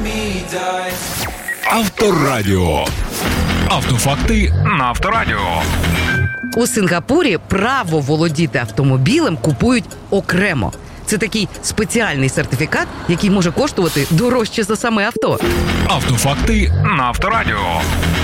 Авторадіо. Автофакти на Авторадіо. У Сингапурі право володіти автомобілем купують окремо. Це такий спеціальний сертифікат, який може коштувати дорожче за саме авто. Автофакти на Авторадіо.